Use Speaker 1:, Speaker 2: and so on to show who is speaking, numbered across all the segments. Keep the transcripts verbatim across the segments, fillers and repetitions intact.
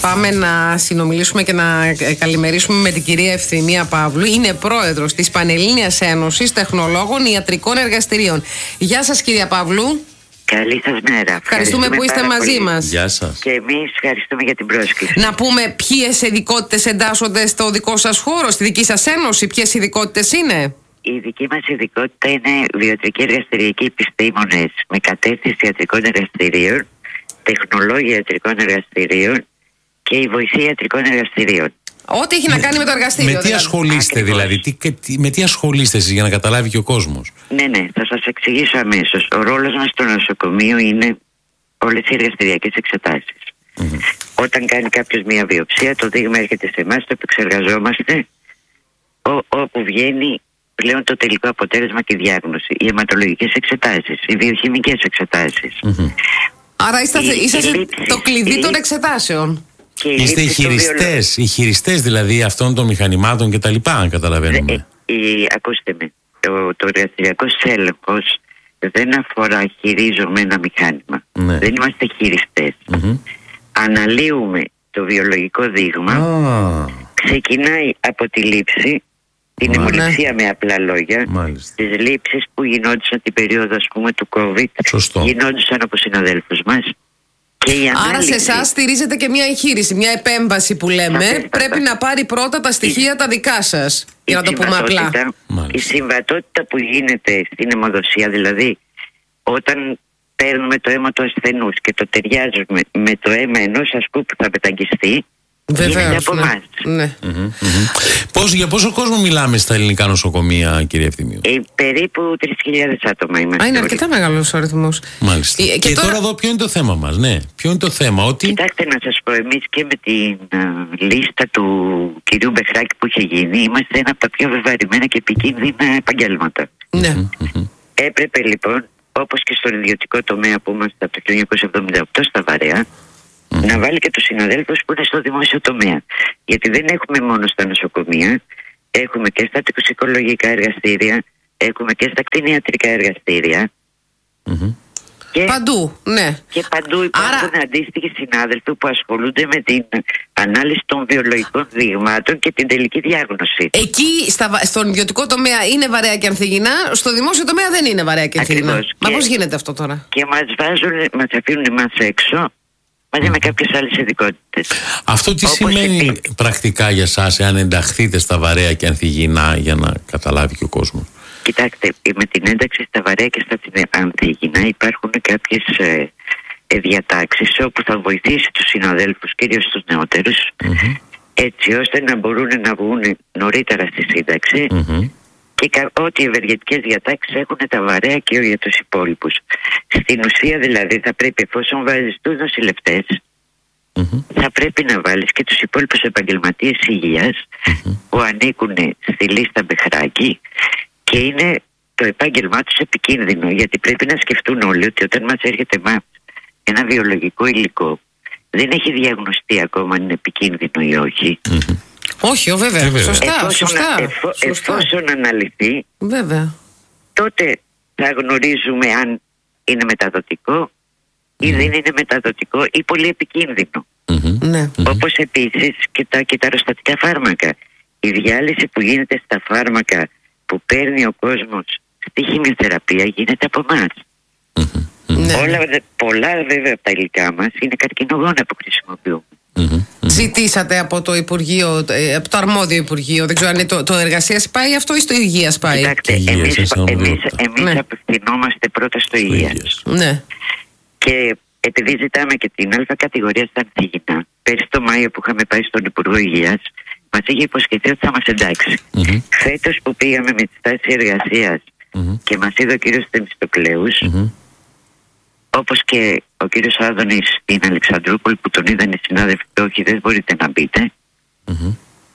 Speaker 1: πάμε να συνομιλήσουμε και να καλημερίσουμε με την κυρία Ευθυμία Παύλου. Είναι πρόεδρος της Πανελλήνιας Ένωσης Τεχνολόγων Ιατρικών Εργαστηρίων. Γεια σας, κυρία Παύλου.
Speaker 2: Καλή σας μέρα.
Speaker 1: Ευχαριστούμε, ευχαριστούμε που είστε μαζί πολύ. μας.
Speaker 3: Γεια σας.
Speaker 2: Και εμείς ευχαριστούμε για την πρόσκληση.
Speaker 1: Να πούμε ποιες ειδικότητες εντάσσονται στο δικό σας χώρο, στη δική σας ένωση, ποιες ειδικότητες είναι?
Speaker 2: Η δική μας ειδικότητα είναι βιοτρική εργαστηριακή επιστήμονες με κατεύθυνση ιατρικών εργαστηρίων, τεχνολόγια ιατρικών εργαστηρίων και η βοηθή ιατρικών εργαστηρίων.
Speaker 1: Ό,τι έχει να κάνει με το εργαστήριο.
Speaker 3: Με τι δηλαδή. ασχολείστε Ακριβώς. δηλαδή, τι, τι, με τι ασχολείστε εσείς για να καταλάβει και ο κόσμος?
Speaker 2: Ναι, ναι, θα σας εξηγήσω αμέσως. Ο ρόλος μας στο νοσοκομείο είναι όλες οι εργαστηριακές εξετάσεις. Mm-hmm. Όταν κάνει κάποιος μια βιοψία, το δείγμα έρχεται σε εμάς, το επεξεργαζόμαστε, ό, όπου βγαίνει πλέον το τελικό αποτέλεσμα και η διάγνωση. Οι αιματολογικές εξετάσεις, οι βιοχημικές εξετάσεις.
Speaker 1: Mm-hmm. Άρα είστε, η, είσαστε η λήψη, το κλειδί η, των εξετάσεων.
Speaker 2: Και
Speaker 3: είστε οι χειριστές, οι χειριστές δηλαδή αυτών των μηχανημάτων και τα λοιπά, αν καταλαβαίνουμε.
Speaker 2: Ε, ε, ακούστε με, το, το εργαστηριακός έλεγχος δεν αφορά χειρίζομαι ένα μηχάνημα. Ναι. Δεν είμαστε χειριστές. Mm-hmm. Αναλύουμε το βιολογικό δείγμα, ah. ξεκινάει από τη λήψη, την αιμοληψία με απλά λόγια, Μάλιστα. τις λήψεις που γινόντουσαν την περίοδο, ας πούμε, του COVID, Σωστό. γινόντουσαν από συναδέλφους μας.
Speaker 1: Άρα σε εσάς στηρίζεται και μια εγχείρηση, μια επέμβαση που λέμε. Πρέπει, πρέπει να πάρει πρώτα τα στοιχεία η, τα δικά σας, για να το πούμε απλά.
Speaker 2: Η συμβατότητα που γίνεται στην αιμοδοσία, δηλαδή όταν παίρνουμε το αίμα του ασθενούς και το ταιριάζουμε με το αίμα ενός ασκού που θα μεταγγιστεί, γίνεται από
Speaker 1: ναι.
Speaker 2: εμάς.
Speaker 1: Ναι.
Speaker 3: Mm-hmm, mm-hmm. Πώς, για πόσο κόσμο μιλάμε στα ελληνικά νοσοκομεία, κύριε Ευθυμίου?
Speaker 2: Ε, περίπου τρεις χιλιάδες άτομα είμαστε.
Speaker 1: Α, είναι αρκετά μεγάλος ο αριθμός.
Speaker 3: Μάλιστα. Ε, και και τώρα... τώρα εδώ ποιο είναι το θέμα μας, ναι. Ποιο είναι το θέμα, ότι...
Speaker 2: Κοιτάξτε να σας πω, εμείς και με την uh, λίστα του κυρίου Μπεχράκη που είχε γίνει, είμαστε ένα από τα πιο βεβαρημένα και επικίνδυνα επαγγέλματα.
Speaker 1: Ναι.
Speaker 3: Mm-hmm.
Speaker 2: Έπρεπε λοιπόν, όπως και στον ιδιωτικό τομέα που είμαστε από το χίλια εννιακόσια εβδομήντα οκτώ στα βαρέα, Mm-hmm. να βάλει και τους συναδέλφους που είναι στο δημόσιο τομέα. Γιατί δεν έχουμε μόνο στα νοσοκομεία, έχουμε και στα τοξικολογικά εργαστήρια, έχουμε και στα κτηνιατρικά εργαστήρια.
Speaker 3: Mm-hmm.
Speaker 2: Και,
Speaker 1: παντού, ναι.
Speaker 2: Και παντού υπάρχουν Άρα... αντίστοιχοι συνάδελφοι που ασχολούνται με την ανάλυση των βιολογικών δειγμάτων και την τελική διάγνωση.
Speaker 1: Εκεί στα, στον ιδιωτικό τομέα είναι βαρέα και ανθυγινά, στο δημόσιο τομέα δεν είναι βαρέα και ανθυγινά.
Speaker 2: Ακριβώς.
Speaker 1: Μα
Speaker 2: και,
Speaker 1: πώς γίνεται αυτό τώρα?
Speaker 2: Και μας βάζουν, μας αφήνουν εμάς έξω, μαζί με κάποιες άλλες ειδικότητες.
Speaker 3: Αυτό τι Όπως σημαίνει επί... πρακτικά για σας, εάν ενταχθείτε στα βαρέα και ανθυγινά, για να καταλάβει και ο κόσμος?
Speaker 2: Κοιτάξτε, με την ένταξη στα βαρέα και στα ανθυγινά υπάρχουν κάποιες ε, ε, διατάξεις όπου θα βοηθήσει τους συναδέλφους, κυρίως τους νεότερους, mm-hmm. έτσι ώστε να μπορούν να βγουν νωρίτερα στη σύνταξη mm-hmm. και κα, ό,τι ευεργετικές διατάξεις έχουν τα βαρέα και για τους υπόλοιπους. Στην ουσία δηλαδή θα πρέπει, εφόσον βάζεις τους νοσηλευτές, mm-hmm. θα πρέπει να βάλεις και τους υπόλοιπους επαγγελματίες υγείας mm-hmm. που ανήκουν στη λίστα Μπεχράκη και είναι το επάγγελμά τους επικίνδυνο, γιατί πρέπει να σκεφτούν όλοι ότι όταν μας έρχεται μας ένα βιολογικό υλικό δεν έχει διαγνωστεί ακόμα αν είναι επικίνδυνο ή όχι.
Speaker 3: Mm-hmm.
Speaker 1: Όχι, ο, βέβαια. βέβαια. Σωστά,
Speaker 2: εφόσον,
Speaker 1: σωστά,
Speaker 2: εφο,
Speaker 1: σωστά.
Speaker 2: Εφόσον αναλυθεί,
Speaker 1: βέβαια.
Speaker 2: τότε θα γνωρίζουμε αν είναι μεταδοτικό mm-hmm. ή δεν είναι μεταδοτικό ή πολύ επικίνδυνο.
Speaker 3: Mm-hmm.
Speaker 1: Ναι.
Speaker 2: Όπως επίσης και τα κυταροστατικά φάρμακα. Η διάλυση που γίνεται στα φάρμακα που παίρνει ο κόσμος στη χημειοθεραπεία γίνεται από εμάς.
Speaker 3: Mm-hmm.
Speaker 2: Mm-hmm. Όλα, πολλά βέβαια από τα υλικά μας είναι καρκινογόνα που χρησιμοποιούμε.
Speaker 3: Mm-hmm.
Speaker 1: Ζητήσατε από το Υπουργείο, από το αρμόδιο Υπουργείο, δεν ξέρω αν είναι το, το Εργασίας πάει αυτό ή στο Υγείας πάει?
Speaker 2: Κοιτάξτε, εμείς, εμείς, εμείς ναι. απευθυνόμαστε πρώτα στο Υγείας.
Speaker 1: Ναι.
Speaker 2: Και επειδή ζητάμε και την Α κατηγορία στα ανθυγινά, πέρσι το Μάιο που είχαμε πάει στον Υπουργό Υγείας, μας είχε υποσχεθεί ότι θα μας εντάξει.
Speaker 3: Mm-hmm.
Speaker 2: Φέτος που πήγαμε με τη στάση εργασίας mm-hmm. και μας είδε ο κύριος Θεμιστοκλέους, mm-hmm. όπως και ο κύριος Άδωνης στην Αλεξανδρούπολη που τον είδαν οι συνάδελφοι, όχι δεν μπορείτε να μπείτε, mm-hmm.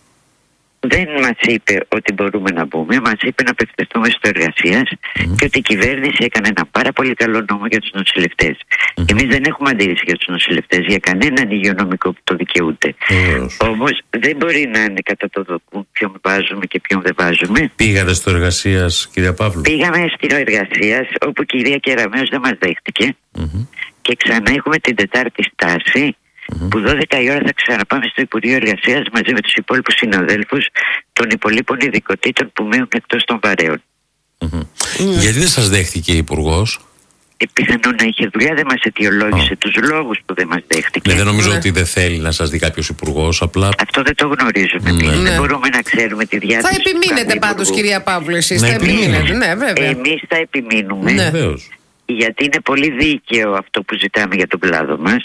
Speaker 2: δεν μας είπε ότι μπορούμε να μπούμε, μας είπε να απευθυνθούμε στο εργασίας mm-hmm. και ότι η κυβέρνηση έκανε ένα πάρα πολύ καλό νόμο για τους νοσηλευτές. Mm-hmm. Εμείς δεν έχουμε αντίρρηση για τους νοσηλευτές, για κανέναν υγειονομικό που το δικαιούται. Mm-hmm. Όμως δεν μπορεί να είναι κατά το δοκούν ποιον βάζουμε και ποιον δεν βάζουμε.
Speaker 3: Πήγατε στο εργασίας, κυρία Παύλου?
Speaker 2: Πήγαμε στο εργασίας, όπου η κυρία Κεραμέως δεν μας δέχτηκε mm-hmm. και ξανά έχουμε την τετάρτη στάση mm-hmm. που δώδεκα η ώρα θα ξαναπάμε στο Υπουργείο Εργασίας μαζί με τους υπόλοιπους συναδέλφους των υπολείπων ειδικοτήτων που μένουν εκτός των βαρέων.
Speaker 3: Mm-hmm. Mm. Γιατί δεν σας δέχτηκε η Υπουργός?
Speaker 2: Πιθανόν να είχε δουλειά, δεν μας αιτιολόγησε oh. τους λόγους που δεν μας δέχτηκε.
Speaker 3: Ναι, δεν νομίζω
Speaker 2: ναι.
Speaker 3: ότι δεν θέλει να σας δει κάποιος υπουργός, απλά...
Speaker 2: Αυτό δεν το γνωρίζουμε. Ναι. Ναι. Δεν μπορούμε να ξέρουμε τη διάθεση.
Speaker 1: Θα επιμείνετε πάντως, κυρία Παύλου, εσείς
Speaker 3: ναι,
Speaker 1: θα επιμείνετε. Ναι, βέβαια.
Speaker 2: Εμείς θα επιμείνουμε,
Speaker 1: ναι.
Speaker 2: γιατί είναι πολύ δίκαιο αυτό που ζητάμε για τον κλάδο μας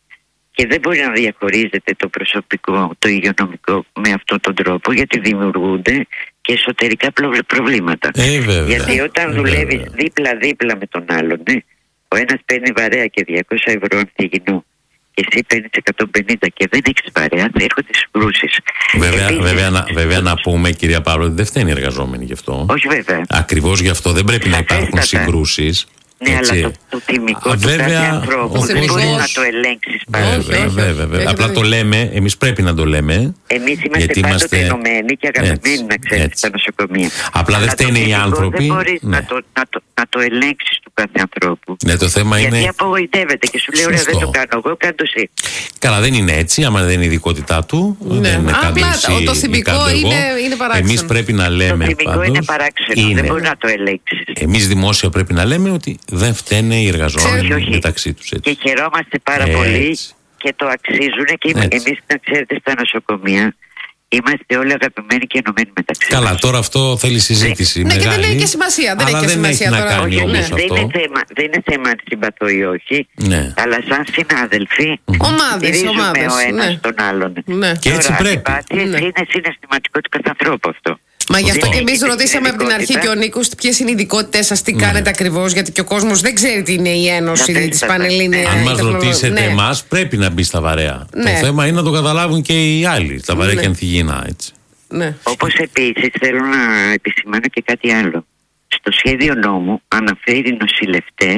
Speaker 2: και δεν μπορεί να διαχωρίζεται το προσωπικό, το υγειονομικό με αυτόν τον τρόπο, γιατί δημιουργούνται και εσωτερικά προβλήματα.
Speaker 3: Ε,
Speaker 2: γιατί όταν ε, δουλεύεις δίπλα-δίπλα με τον άλλον, ναι, ο ένας παίρνει βαρέα και διακόσια ευρώ ανθυγινό και εσύ παίρνεις εκατόν πενήντα και δεν έχεις βαρέα, θα έρχονται συγκρούσεις.
Speaker 3: Βέβαια, Επίσης, βέβαια, να, βέβαια να πούμε, κυρία Παύλου, ότι δεν φταίνει οι εργαζόμενοι γι' αυτό.
Speaker 2: Όχι, βέβαια.
Speaker 3: Ακριβώς γι' αυτό δεν πρέπει να υπάρχουν συγκρούσεις.
Speaker 2: Ναι, αλλά το, το τιμικό
Speaker 3: Α,
Speaker 2: του
Speaker 3: βέβαια,
Speaker 2: κάθε ανθρώπου δεν μπορεί να το ελέγξεις πάντα.
Speaker 3: Βέβαια, βέβαια, βέβαια. Απλά το λέμε, εμείς πρέπει να το λέμε.
Speaker 2: Εμείς είμαστε πάντοτε ενωμένοι και αγαπημένοι, να ξέρετε, στα νοσοκομεία.
Speaker 3: Απλά δεν φταίνε οι άνθρωποι.
Speaker 2: Δεν μπορείς ναι. να, το, να, το, να το ελέγξεις του κάθε ανθρώπου.
Speaker 3: Ναι, το θέμα
Speaker 2: γιατί
Speaker 3: είναι...
Speaker 2: απογοητεύεται και σου λέει, ωραία, δεν το κάνω εγώ, κάνω το εσύ.
Speaker 3: Καλά, δεν είναι έτσι, άμα δεν είναι η ειδικότητά του.
Speaker 1: Ναι.
Speaker 3: Δεν είναι
Speaker 1: απλά
Speaker 3: εσύ,
Speaker 1: το θυμικό είναι, είναι παράξενο.
Speaker 3: Εμείς πρέπει να λέμε.
Speaker 2: Το θυμικό είναι παράξενο, δεν μπορεί να το ελέγξεις.
Speaker 3: Εμείς δημόσια πρέπει να λέμε ότι δεν φταίνε οι εργαζόμενοι μεταξύ τους.
Speaker 2: Και χαιρόμαστε πάρα έτσι. πολύ και το αξίζουν και εμείς, να ξέρετε, στα νοσοκομεία είμαστε όλοι αγαπημένοι και ενωμένοι μεταξύ μας.
Speaker 3: Καλά, τώρα αυτό θέλει συζήτηση.
Speaker 1: Ναι,
Speaker 3: μεγάλη,
Speaker 1: και δεν έχει και σημασία. Δεν
Speaker 3: αλλά
Speaker 1: έχει
Speaker 3: δεν
Speaker 1: σημασία
Speaker 3: έχει
Speaker 1: τώρα.
Speaker 3: να κάνει
Speaker 2: όχι,
Speaker 3: όμως
Speaker 2: ναι.
Speaker 3: αυτό.
Speaker 2: Δεν είναι θέμα, δεν είναι θέμα αν συμπαθώ ή όχι,
Speaker 3: ναι.
Speaker 2: αλλά σαν συνάδελφοι
Speaker 1: ομάδες, ομάδες,
Speaker 2: ο ένας
Speaker 1: ναι.
Speaker 2: τον άλλον.
Speaker 1: Ναι.
Speaker 3: Και έτσι
Speaker 2: τώρα,
Speaker 3: πρέπει.
Speaker 2: Πάτη, ναι. είναι συναισθηματικό του κάθε ανθρώπου αυτό.
Speaker 1: Μα γι' αυτό και εμείς ρωτήσαμε από την αρχή και ο Νίκος ποιες είναι οι ειδικότητες σας, τι ναι. κάνετε ακριβώς, γιατί και ο κόσμος δεν ξέρει τι είναι η Ένωση της Πανελλήνιας.
Speaker 3: Αν μας ρωτήσετε ναι. εμάς, πρέπει να μπει στα βαρέα. Ναι. Το θέμα είναι να το καταλάβουν και οι άλλοι, στα βαρέα ναι. και ανθυγιεινά, έτσι.
Speaker 2: Ναι. Όπως επίσης θέλω να επισημάνω και κάτι άλλο. Στο σχέδιο νόμου αναφέρει νοσηλευτές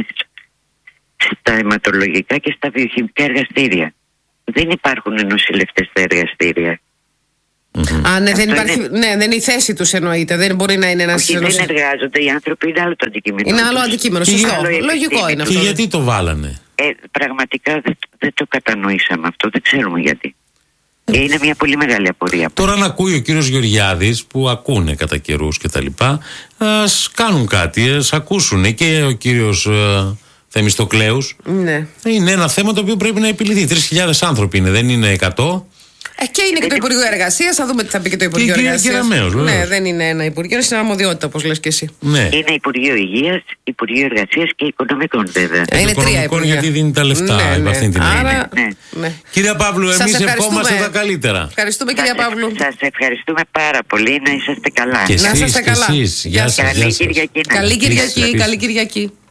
Speaker 2: στα αιματολογικά και στα βιοχημικά εργαστήρια. Δεν υπάρχουν νοσηλευτές στα εργαστήρια.
Speaker 1: Mm-hmm. Α, ναι, δεν υπάρχει, είναι... ναι, δεν είναι η θέση τους εννοείται. Δεν μπορεί να είναι ένας.
Speaker 2: Όχι, δεν εργάζονται οι άνθρωποι, είναι άλλο το αντικείμενο.
Speaker 1: Είναι άλλο αντικείμενο, σωστό. Λογικό είναι αυτό.
Speaker 3: Και γιατί το βάλανε?
Speaker 2: Ε, πραγματικά δεν, δεν το κατανοήσαμε αυτό, δεν ξέρουμε γιατί. Και είναι μια πολύ μεγάλη απορία.
Speaker 3: Τώρα να ακούει ο κύριος Γεωργιάδης, που ακούνε κατά καιρούς και τα λοιπά, ας κάνουν κάτι, ας ακούσουν και ο κύριος ε, Θεμιστοκλέους.
Speaker 1: Ναι.
Speaker 3: Είναι ένα θέμα το οποίο πρέπει να επιληθεί. Τρεις χιλιάδες άνθρωποι είναι, δεν είναι εκατό.
Speaker 1: Ε, και είναι και το Υπουργείο Εργασίας, θα δούμε τι θα πει και το Υπουργείο Εργασίας. Ναι, δεν είναι ένα Υπουργείο, είναι αρμοδιότητα, όπως λες και εσύ.
Speaker 3: Ναι.
Speaker 2: Είναι Υπουργείο Υγείας, Υπουργείο Εργασίας και Οικονομικών, βέβαια.
Speaker 1: Ε, είναι τρία Υπουργεία.
Speaker 3: Γιατί δίνει τα λεφτά, ναι, ναι. Αυτή την
Speaker 1: Άρα, ναι. Ναι.
Speaker 3: Κυρία Παύλου, εμείς ευχόμαστε τα καλύτερα.
Speaker 1: Ευχαριστούμε, κυρία Παύλου.
Speaker 2: Σας ευχαριστούμε πάρα πολύ, να είσαστε καλά.
Speaker 3: Και
Speaker 1: να είσαστε καλά.
Speaker 3: Γεια σας.
Speaker 2: Καλή Κυριακή.
Speaker 1: Καλή Κυριακή. Καλή Κυριακή.